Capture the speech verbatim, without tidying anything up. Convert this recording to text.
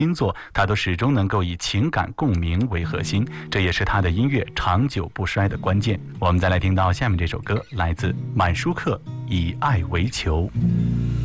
新作，他都始终能够以情感共鸣为核心，这也是他的音乐长久不衰的关键。我们再来听到下面这首歌，来自满舒克《以爱为球》。